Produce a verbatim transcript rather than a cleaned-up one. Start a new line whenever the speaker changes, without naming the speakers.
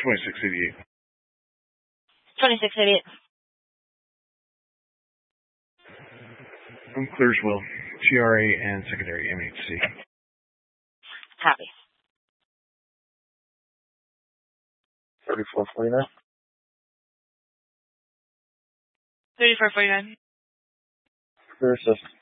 twenty-six eighty-eight.
twenty-six eighty-eight.
I'm Clearsville, T R A and secondary M H C.
Copy.
thirty-four forty-nine.
thirty-four forty-nine.
Clear assist.